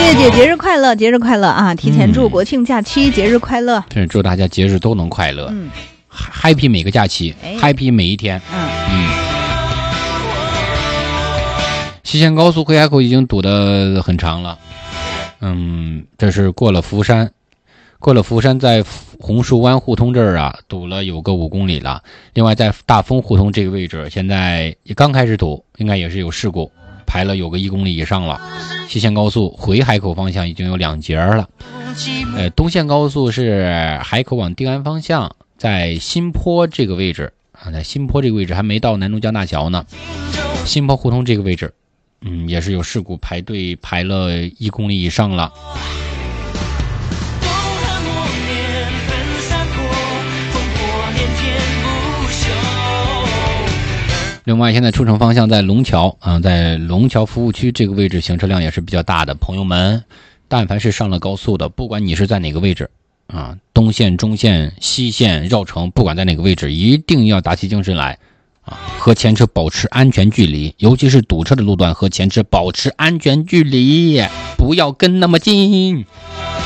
谢姐，节日快乐，节日快乐啊！提前祝国庆假期节日快乐。 对，祝大家节日都能快乐。happy 每个假期，happy 每一天。西线高速回海口已经堵得很长了。这是过了福山，在红树湾胡同这儿啊，堵了有个5公里了。另外在大丰胡同这个位置，现在也刚开始堵，应该也是有事故，排了有个1公里以上了。西线高速回海口方向已经有2节了。东线高速是海口往定安方向，在新坡这个位置啊，在新坡这个位置还没到南通江大桥呢。新坡胡同这个位置，也是有事故，排队排了1公里以上了。另外现在出城方向在龙桥在龙桥服务区这个位置行车量也是比较大的。朋友们，但凡是上了高速的，不管你是在哪个位置东线、中线、西线绕城，不管在哪个位置，一定要打起精神来和前车保持安全距离，尤其是堵车的路段和前车保持安全距离，不要跟那么近。